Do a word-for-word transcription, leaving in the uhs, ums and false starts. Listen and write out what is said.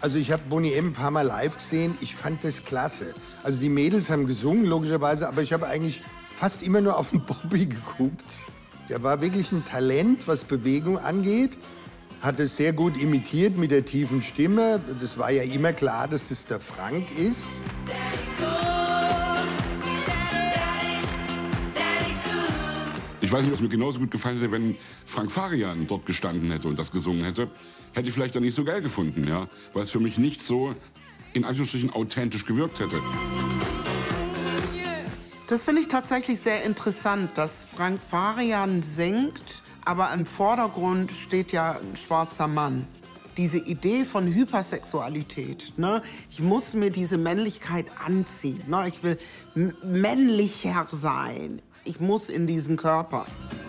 Also ich habe Boney M. ein paar Mal live gesehen. Ich fand das klasse. Also die Mädels haben gesungen, logischerweise, aber ich habe eigentlich fast immer nur auf den Bobby geguckt. Der war wirklich ein Talent, was Bewegung angeht. Hat es sehr gut imitiert mit der tiefen Stimme. Das war ja immer klar, dass das der Frank ist. Ich weiß nicht, ob es mir genauso gut gefallen hätte, wenn Frank Farian dort gestanden hätte und das gesungen hätte. Hätte ich vielleicht dann nicht so geil gefunden, ja? Weil es für mich nicht so, in Anführungsstrichen, authentisch gewirkt hätte. Das finde ich tatsächlich sehr interessant, dass Frank Farian singt, aber im Vordergrund steht ja ein schwarzer Mann. Diese Idee von Hypersexualität, ne? Ich muss mir diese Männlichkeit anziehen, ne? Ich will männlicher sein. Ich muss in diesen Körper.